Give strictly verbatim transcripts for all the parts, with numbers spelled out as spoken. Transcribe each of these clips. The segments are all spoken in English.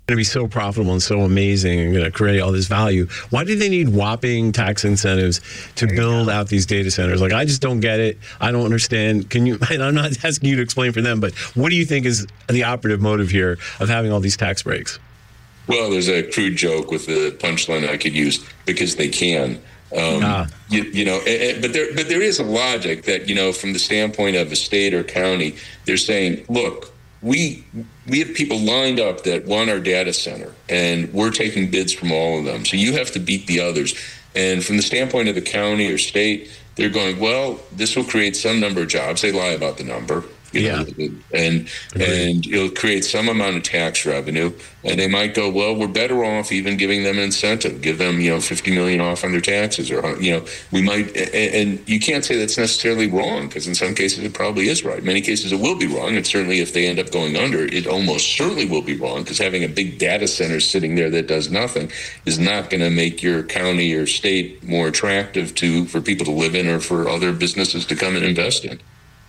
to be so profitable and so amazing and going to create all this value. Why do they need whopping tax incentives to build out these data centers? Like, I just don't get it. I don't understand. Can you, and I'm not asking you to explain for them, but what do you think is the operative motive here of having all these tax breaks? Well, there's a crude joke with the punchline I could use, because they can. Um, ah. you, you know, but there, but there is a logic that, you know, from the standpoint of a state or county, they're saying, look, we we have people lined up that want our data center, and we're taking bids from all of them. So you have to beat the others. And from the standpoint of the county or state, they're going, well, this will create some number of jobs. They lie about the number. You know, yeah. and Agreed. and it'll create some amount of tax revenue, and they might go, well, we're better off even giving them an incentive, give them, you know, fifty million off on their taxes, or, you know, we might, and, and you can't say that's necessarily wrong, because in some cases it probably is right. In many cases it will be wrong, and certainly if they end up going under, it almost certainly will be wrong, because having a big data center sitting there that does nothing is not going to make your county or state more attractive to for people to live in or for other businesses to come and invest in.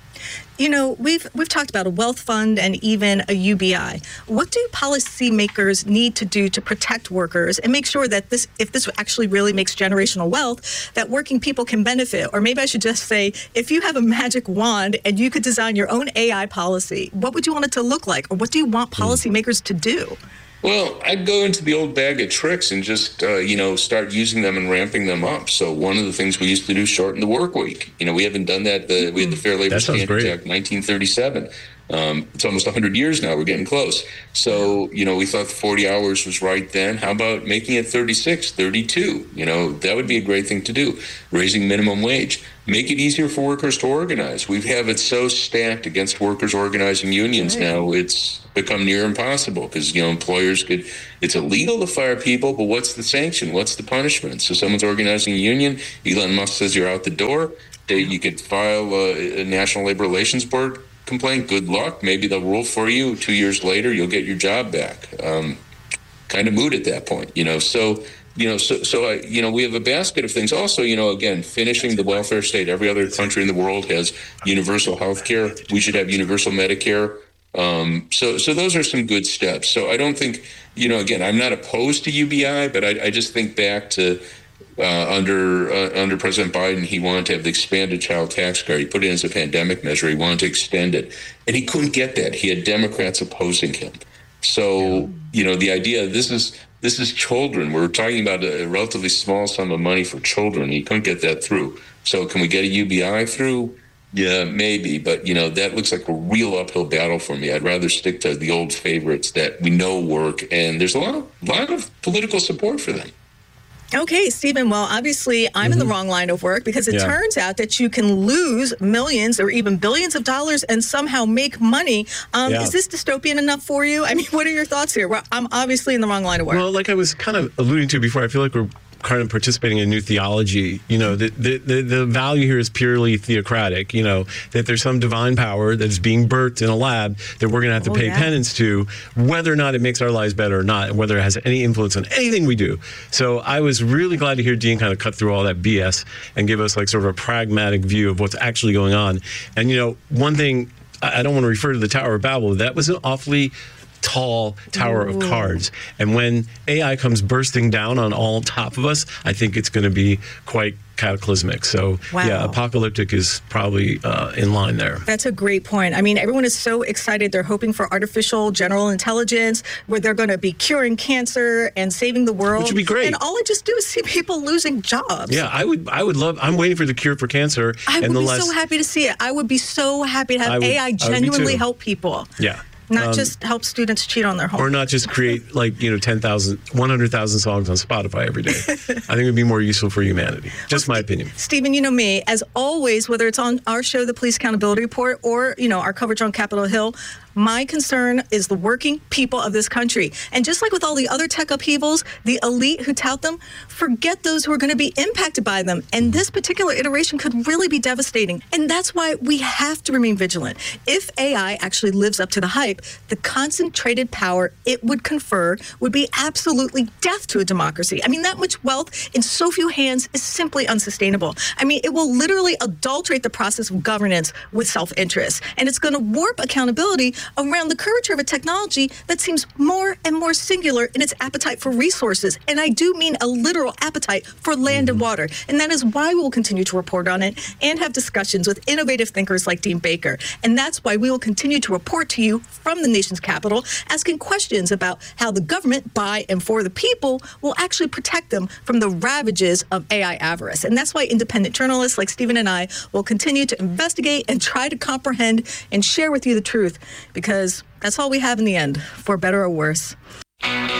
You know, we've we've talked about a wealth fund and even a U B I. What do policymakers need to do to protect workers and make sure that this, if this actually really makes generational wealth, that working people can benefit? Or maybe I should just say, if you have a magic wand and you could design your own A I policy, what would you want it to look like? Or what do you want policymakers to do? Well, I'd go into the old bag of tricks and just, uh, you know, start using them and ramping them up. So one of the things we used to do is shorten the work week. You know, we haven't done that. The, we had the Fair Labor Standards Act, nineteen thirty-seven. Um, it's almost one hundred years now. We're getting close. So, you know, we thought forty hours was right then. How about making it thirty-six, thirty-two? You know, that would be a great thing to do. Raising minimum wage. Make it easier for workers to organize. We have it so stacked against workers organizing unions right. now, it's become near impossible, because, you know, employers could, it's illegal to fire people, but what's the sanction? What's the punishment? So someone's organizing a union, Elon Musk says you're out the door. They, you could file a, a National Labor Relations Board complaint. Good luck. Maybe they'll rule for you. Two years later, you'll get your job back. Um, kind of moot at that point, you know. So, you know, so, so I, you know, we have a basket of things. Also, you know, again, finishing the welfare state. Every other country in the world has universal health care. We should have universal Medicare. Um, so, so those are some good steps. So I don't think, you know, again, I'm not opposed to U B I, but I, I just think back to uh, under uh, under President Biden, he wanted to have the expanded child tax credit. He put it in as a pandemic measure. He wanted to extend it, and he couldn't get that. He had Democrats opposing him. So, you know, the idea, this is this is children. We're talking about a relatively small sum of money for children. He couldn't get that through. So can we get a U B I through? Yeah, maybe. But, you know, that looks like a real uphill battle for me. I'd rather stick to the old favorites that we know work. And there's a lot of, lot of political support for them. Okay, Stephen, well, obviously, I'm mm-hmm. in the wrong line of work, because it yeah. turns out that you can lose millions or even billions of dollars and somehow make money. Um, yeah. Is this dystopian enough for you? I mean, what are your thoughts here? Well, I'm obviously in the wrong line of work. Well, like I was kind of alluding to before, I feel like we're kind of participating in new theology. You know, the, the, the, the value here is purely theocratic, you know, that there's some divine power that is being birthed in a lab that we're going to have to oh, pay yeah. penance to, whether or not it makes our lives better or not, and whether it has any influence on anything we do. So I was really glad to hear Dean kind of cut through all that B S and give us like sort of a pragmatic view of what's actually going on. And, you know, one thing, I don't want to refer to the Tower of Babel, that was an awfully tall tower Ooh. of cards. And when A I comes bursting down on all top of us, I think it's going to be quite cataclysmic. So, wow. yeah, apocalyptic is probably uh, in line there. That's a great point. I mean, everyone is so excited. They're hoping for artificial general intelligence, where they're going to be curing cancer and saving the world. Which would be great. And all I just do is see people losing jobs. Yeah, I would I would love, I'm waiting for the cure for cancer. I would and the be less, so happy to see it. I would be so happy to have would, A I genuinely help people. Yeah. Not um, just help students cheat on their homework. Or not just create, like, you know, ten thousand, one hundred thousand songs on Spotify every day. I think it would be more useful for humanity. Just well, my opinion. Stephen, you know me, as always, whether it's on our show, The Police Accountability Report, or, you know, our coverage on Capitol Hill, my concern is the working people of this country. And just like with all the other tech upheavals, the elite who tout them, forget those who are going to be impacted by them. And this particular iteration could really be devastating. And that's why we have to remain vigilant. If A I actually lives up to the hype, the concentrated power it would confer would be absolutely death to a democracy. I mean, that much wealth in so few hands is simply unsustainable. I mean, it will literally adulterate the process of governance with self-interest. And it's going to warp accountability around the curvature of a technology that seems more and more singular in its appetite for resources. And I do mean a literal appetite for land and water. And that is why we will continue to report on it and have discussions with innovative thinkers like Dean Baker. And that's why we will continue to report to you from the nation's capital, asking questions about how the government, by and for the people, will actually protect them from the ravages of A I avarice. And that's why independent journalists like Stephen and I will continue to investigate and try to comprehend and share with you the truth, because that's all we have in the end, for better or worse.